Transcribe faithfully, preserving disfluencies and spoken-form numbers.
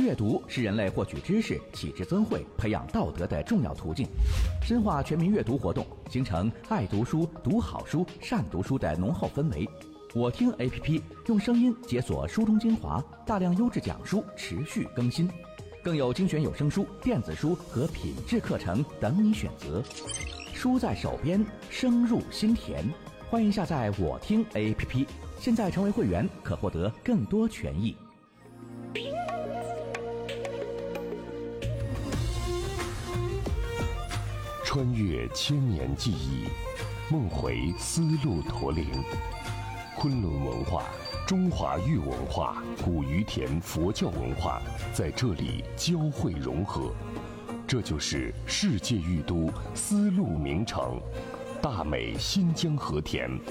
阅读是人类获取知识、启智增慧、培养道德的重要途径。深化全民阅读活动，形成爱读书、读好书、善读书的浓厚氛围。我听 A P P 用声音解锁书中精华，大量优质讲书持续更新，更有精选有声书、电子书和品质课程等你选择。书在手边，声入心田。欢迎下载我听 A P P， 现在成为会员可获得更多权益。 穿越千年记忆，梦回丝路驼铃。昆仑文化、中华玉文化、古于田佛教文化在这里交汇融合，这就是世界玉都丝路名城——大美新疆和田